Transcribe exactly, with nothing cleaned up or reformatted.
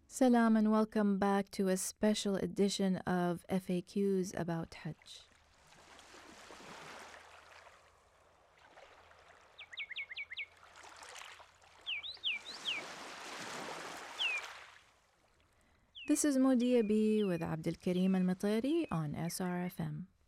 Salam and welcome back to a special edition of F A Qs about Hajj. This is Mudia B with Abdul Kareem Al Matari on S R F M.